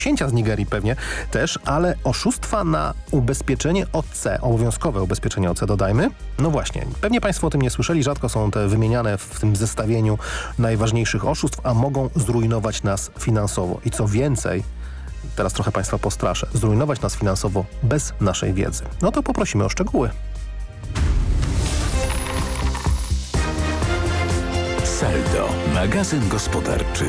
księcia z Nigerii pewnie też, ale oszustwa na ubezpieczenie OC, obowiązkowe ubezpieczenie OC dodajmy. No właśnie, pewnie Państwo o tym nie słyszeli, rzadko są te wymieniane w tym zestawieniu najważniejszych oszustw, a mogą zrujnować nas finansowo. I co więcej, teraz trochę Państwa postraszę, zrujnować nas finansowo bez naszej wiedzy. No to poprosimy o szczegóły. Saldo, magazyn gospodarczy.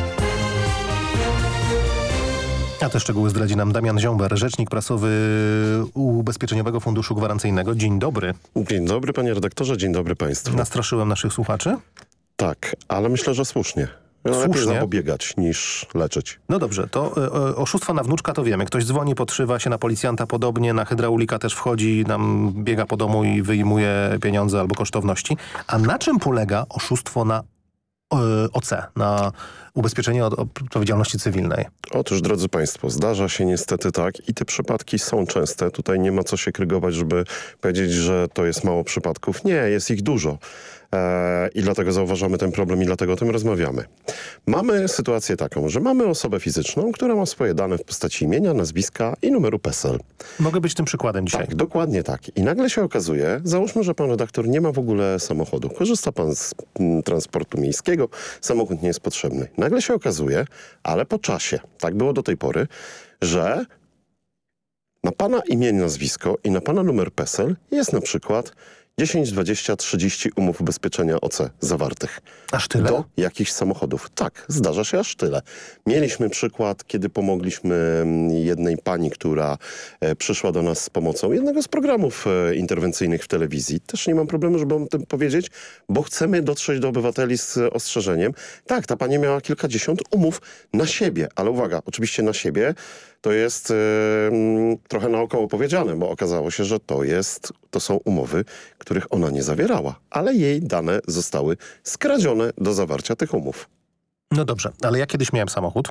A te szczegóły zdradzi nam Damian Ziąber, rzecznik prasowy Ubezpieczeniowego Funduszu Gwarancyjnego. Dzień dobry. Dzień dobry panie redaktorze, dzień dobry państwu. Nastraszyłem naszych słuchaczy? Tak, ale myślę, że słusznie. Lepiej zapobiegać niż leczyć. No dobrze, to oszustwa na wnuczka to wiemy. Ktoś dzwoni, podszywa się na policjanta podobnie, na hydraulika też wchodzi, nam biega po domu i wyjmuje pieniądze albo kosztowności. A na czym polega oszustwo na OC, na ubezpieczenie od odpowiedzialności cywilnej? Otóż, drodzy państwo, zdarza się niestety tak i te przypadki są częste. Tutaj nie ma co się krygować, żeby powiedzieć, że to jest mało przypadków. Nie, jest ich dużo. I dlatego zauważamy ten problem i dlatego o tym rozmawiamy. Mamy sytuację taką, że mamy osobę fizyczną, która ma swoje dane w postaci imienia, nazwiska i numeru PESEL. Mogę być tym przykładem dzisiaj. Tak, dokładnie tak. I nagle się okazuje, załóżmy, że pan redaktor nie ma w ogóle samochodu. Korzysta pan z transportu miejskiego, samochód nie jest potrzebny. Nagle się okazuje, ale po czasie, tak było do tej pory, że na pana imię, nazwisko i na pana numer PESEL jest na przykład 10, 20, 30 umów ubezpieczenia OC zawartych. Aż tyle? Do jakichś samochodów. Tak, zdarza się aż tyle. Mieliśmy przykład, kiedy pomogliśmy jednej pani, która przyszła do nas z pomocą jednego z programów interwencyjnych w telewizji. Też nie mam problemu, żeby o tym powiedzieć, bo chcemy dotrzeć do obywateli z ostrzeżeniem. Tak, ta pani miała kilkadziesiąt umów na siebie, ale uwaga, oczywiście na siebie. To jest trochę naokoło powiedziane, bo okazało się, że to są umowy, których ona nie zawierała, ale jej dane zostały skradzione do zawarcia tych umów. No dobrze, ale ja kiedyś miałem samochód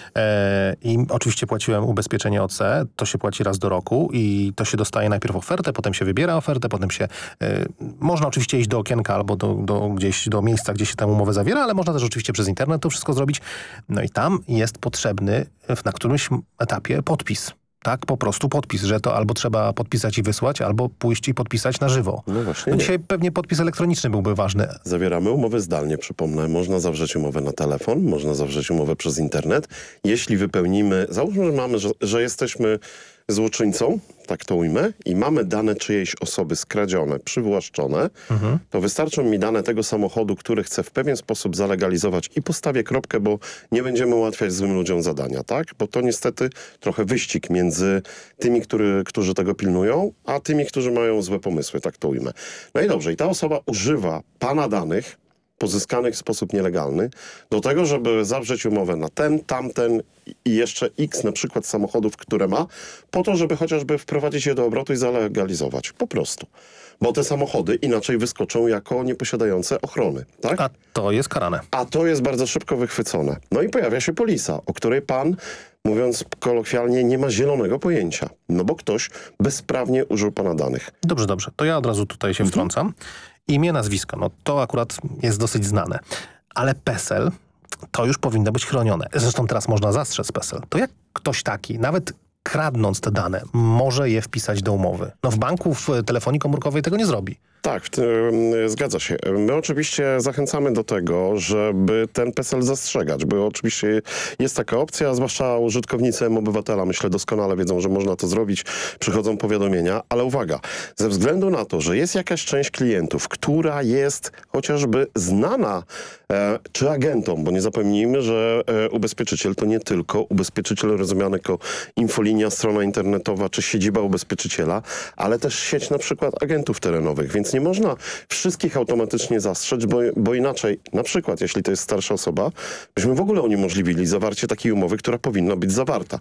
i oczywiście płaciłem ubezpieczenie OC, to się płaci raz do roku i to się dostaje najpierw ofertę, potem się wybiera ofertę, potem się... można oczywiście iść do okienka albo gdzieś do miejsca, gdzie się tę umowę zawiera, ale można też oczywiście przez internet to wszystko zrobić. No i tam jest potrzebny na którymś etapie podpis. Tak, po prostu podpis, że to albo trzeba podpisać i wysłać, albo pójść i podpisać na żywo. No właśnie. Dzisiaj pewnie podpis elektroniczny byłby ważny. Zawieramy umowy zdalnie, przypomnę. Można zawrzeć umowę na telefon, można zawrzeć umowę przez internet. Jeśli wypełnimy, załóżmy, że jesteśmy złoczyńcą, tak to ujmę, i mamy dane czyjejś osoby skradzione, przywłaszczone, to wystarczą mi dane tego samochodu, który chcę w pewien sposób zalegalizować i postawię kropkę, bo nie będziemy ułatwiać złym ludziom zadania, tak? Bo to niestety trochę wyścig między tymi, którzy tego pilnują, a tymi, którzy mają złe pomysły, tak to ujmę. No i dobrze, i ta osoba używa pana danych, pozyskanych w sposób nielegalny, do tego, żeby zawrzeć umowę na ten, tamten i jeszcze x na przykład samochodów, które ma, po to, żeby chociażby wprowadzić je do obrotu i zalegalizować. Po prostu. Bo te samochody inaczej wyskoczą jako nieposiadające ochrony. Tak? A to jest karane. A to jest bardzo szybko wychwycone. No i pojawia się polisa, o której pan, mówiąc kolokwialnie, nie ma zielonego pojęcia. No bo ktoś bezprawnie użył pana danych. Dobrze. To ja od razu tutaj się wtrącam. Imię, nazwisko, no to akurat jest dosyć znane. Ale PESEL to już powinno być chronione. Zresztą teraz można zastrzec PESEL. To jak ktoś taki, nawet kradnąc te dane, może je wpisać do umowy? No w banku, w telefonii komórkowej tego nie zrobi. Tak, zgadza się. My oczywiście zachęcamy do tego, żeby ten PESEL zastrzegać, bo oczywiście jest taka opcja, zwłaszcza użytkownicy M-Obywatela, myślę, doskonale wiedzą, że można to zrobić, przychodzą powiadomienia, ale uwaga, ze względu na to, że jest jakaś część klientów, która jest chociażby znana czy agentom, bo nie zapomnijmy, że ubezpieczyciel to nie tylko ubezpieczyciel rozumiany jako infolinia, strona internetowa czy siedziba ubezpieczyciela, ale też sieć na przykład agentów terenowych, więc nie można wszystkich automatycznie zastrzec, bo inaczej, na przykład jeśli to jest starsza osoba, byśmy w ogóle uniemożliwili zawarcie takiej umowy, która powinna być zawarta.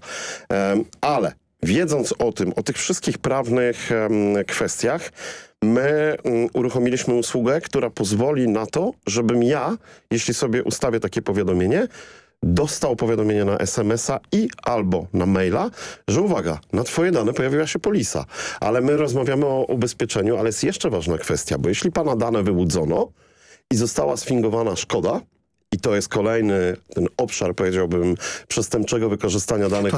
Ale wiedząc o tym, o tych wszystkich prawnych kwestiach, my uruchomiliśmy usługę, która pozwoli na to, żebym ja, jeśli sobie ustawię takie powiadomienie, dostał powiadomienie na SMS-a i albo na maila, że uwaga, na twoje dane pojawiła się polisa. Ale my rozmawiamy o ubezpieczeniu, ale jest jeszcze ważna kwestia, bo jeśli pana dane wyłudzono i została sfingowana szkoda, i to jest kolejny ten obszar, powiedziałbym, przestępczego wykorzystania danych